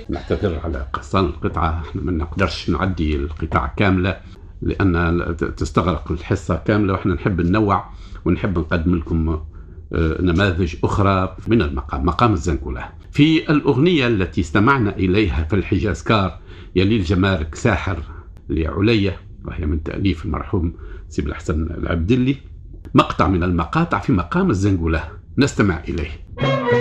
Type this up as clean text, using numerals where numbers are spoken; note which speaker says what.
Speaker 1: نعتذر على قصان القطعة، احنا ما نقدرش نعدي القطعة كاملة لأن تستغرق الحصة كاملة، وإحنا نحب ننوع ونحب نقدم لكم نماذج أخرى من مقام الزنقولة. في الأغنية التي استمعنا إليها في الحجاز كار يلي الجمارك ساحر لعلية، وهي من تأليف المرحوم سيب الحسن العبدلي، مقطع من المقاطع في مقام الزنقولة نستمع إليه.